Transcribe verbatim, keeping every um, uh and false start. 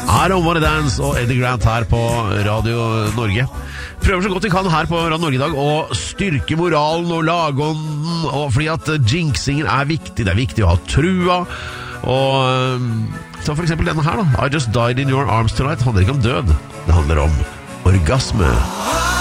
I Don't Wanna Dance og Eddie Grant her på Radio Norge. Prøver så godt vi kan her på Radio Norge i dag å styrke moralen og lagånden, og fordi at jinxingen er viktig. Det er viktig å ha trua. Og så for eksempel denne her da, I Just Died in Your Arms Tonight handler ikke om død, det handler om orgasme.